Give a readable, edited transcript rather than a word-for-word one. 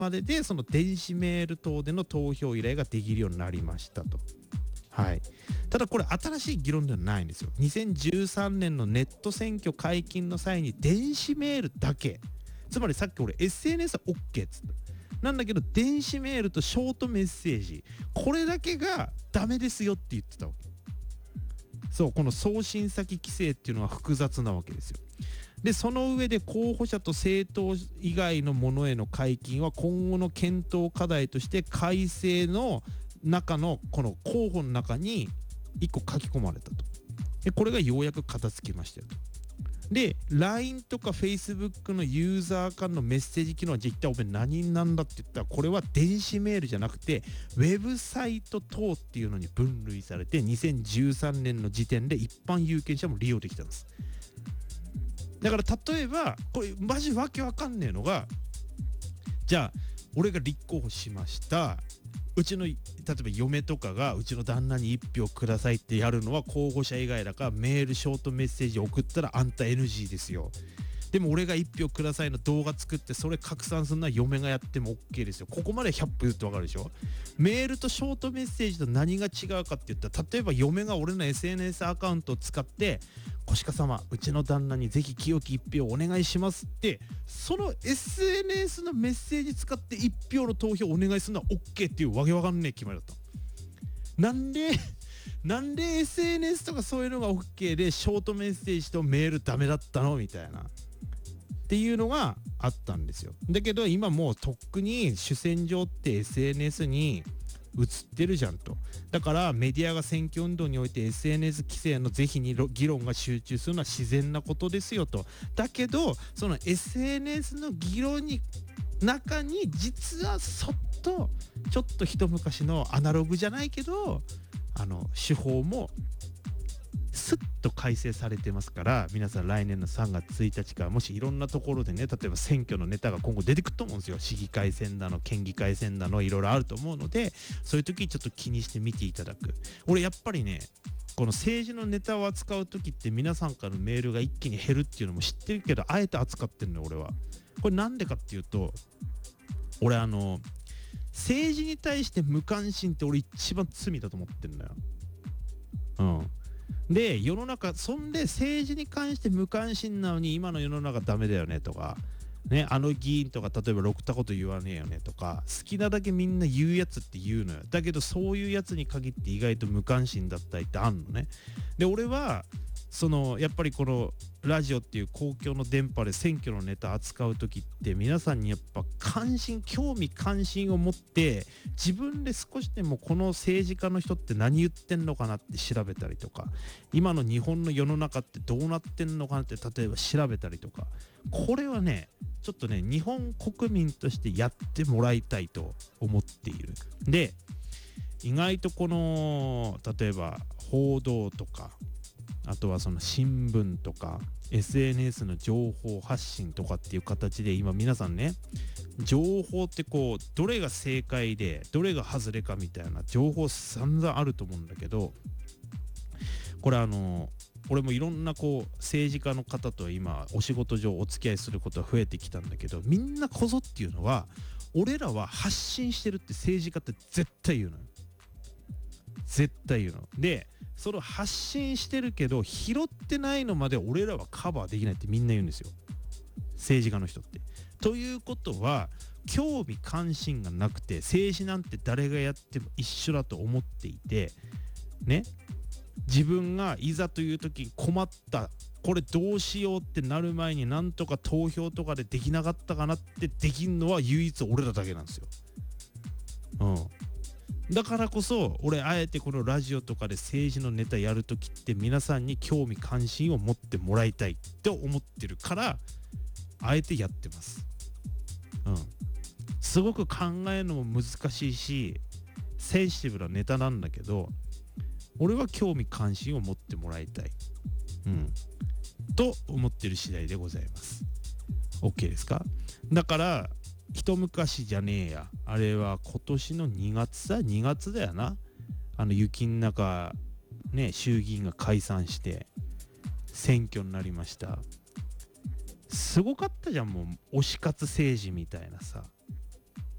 まででその電子メール等での投票依頼ができるようになりましたと。はい。ただこれ新しい議論ではないんですよ。2013年のネット選挙解禁の際に電子メールだけ、つまりさっき俺 SNS は OK っつった。なんだけど電子メールとショートメッセージ、これだけがダメですよって言ってたわけ。そう、この送信先規制っていうのは複雑なわけですよ。でその上で候補者と政党以外のものへの解禁は今後の検討課題として改正の中のこの候補の中に1個書き込まれたと。でこれがようやく片付きましたよと。で LINE とか Facebook のユーザー間のメッセージ機能はじゃあ一体お前何なんだって言ったら、これは電子メールじゃなくてウェブサイト等っていうのに分類されて、2013年の時点で一般有権者も利用できたんです。だから例えばこれマジわけわかんねえのが、じゃあ俺が立候補しました、うちの例えば嫁とかがうちの旦那に1票くださいってやるのは候補者以外だから、メールショートメッセージ送ったらあんた NG ですよ。でも俺が1票くださいの動画作ってそれ拡散するのは嫁がやっても OK ですよ。ここまで100歩言ってわかるでしょ。メールとショートメッセージと何が違うかって言ったら、例えば嫁が俺の SNS アカウントを使って小鹿様うちの旦那にぜひ清き1票お願いしますって、その SNS のメッセージ使って1票の投票お願いするのは OK っていうわけわかんねえ決まりだった。なんでSNS とかそういうのが OK でショートメッセージとメールダメだったのみたいなっていうのがあったんですよ。だけど今もうとっくに主戦場って SNS に移ってるじゃんと。だからメディアが選挙運動において SNS 規制の是非に議論が集中するのは自然なことですよと。だけどその SNS の議論に中に実はそっとちょっと一昔のアナログじゃないけど手法もスッと改正されてますから、皆さん来年の3月1日からもしいろんなところでね、例えば選挙のネタが今後出てくると思うんですよ。市議会選だの県議会選だのいろいろあると思うので、そういう時ちょっと気にして見ていただく。俺やっぱりね、この政治のネタを扱う時って皆さんからのメールが一気に減るっていうのも知ってるけど、あえて扱ってるのよ俺は。これなんでかっていうと、俺政治に対して無関心って俺一番罪だと思ってるんだよ。で世の中そんで政治に関して無関心なのに今の世の中ダメだよねとかね、議員とか例えばろくたこと言わねえよねとか好きなだけみんな言うやつって言うのよ。だけどそういうやつに限って意外と無関心だったりってあんのね。で俺はやっぱりこのラジオっていう公共の電波で選挙のネタ扱う時って皆さんにやっぱ興味関心を持って自分で少しでもこの政治家の人って何言ってんのかなって調べたりとか、今の日本の世の中ってどうなってんのかなって例えば調べたりとか、これはねちょっとね日本国民としてやってもらいたいと思っている。で意外とこの例えば報道とかあとはその新聞とか SNS の情報発信とかっていう形で今皆さんね、情報ってこうどれが正解でどれが外れかみたいな情報散々あると思うんだけど、これ俺もいろんなこう政治家の方と今お仕事上お付き合いすることが増えてきたんだけど、みんなこぞっていうのは俺らは発信してるって政治家って絶対言うのよ。絶対言うので、それを発信してるけど拾ってないのまで俺らはカバーできないってみんな言うんですよ、政治家の人って。ということは興味関心がなくて政治なんて誰がやっても一緒だと思っていてね、自分がいざという時に困った、これどうしようってなる前になんとか投票とかでできなかったかなってできんのは唯一俺らだけなんですよ。だからこそ俺あえてこのラジオとかで政治のネタやるときって皆さんに興味関心を持ってもらいたいって思ってるからあえてやってます。すごく考えるのも難しいしセンシティブなネタなんだけど、俺は興味関心を持ってもらいたい、と思ってる次第でございます。 OK ですか。だから一昔じゃねえや、あれは今年の2月だよな。雪の中ね衆議院が解散して選挙になりました。すごかったじゃん、もう推し活政治みたいなさ。